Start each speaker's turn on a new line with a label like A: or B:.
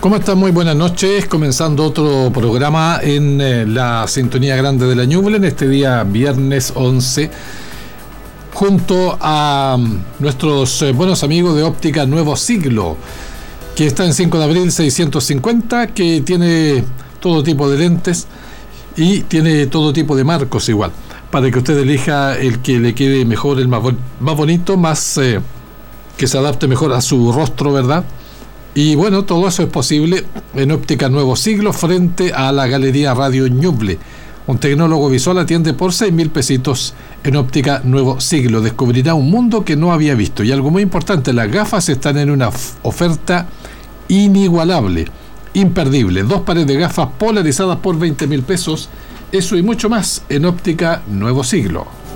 A: ¿Cómo están? Muy buenas noches. Comenzando otro programa en la sintonía grande de la Ñuble en este día viernes 11, junto a nuestros buenos amigos de Óptica Nuevo Siglo, que está en 5 de abril 650, que tiene todo tipo de lentes y tiene todo tipo de marcos igual, para que usted elija el que le quede mejor, el más bonito, más que se adapte mejor a su rostro, ¿verdad? Y bueno, todo eso es posible en Óptica Nuevo Siglo, frente a la Galería Radio Ñuble. Un tecnólogo visual atiende por 6.000 pesitos en Óptica Nuevo Siglo. Descubrirá un mundo que no había visto. Y algo muy importante, las gafas están en una oferta inigualable, imperdible. 2 pares de gafas polarizadas por 20.000 pesos. Eso y mucho más en Óptica Nuevo Siglo.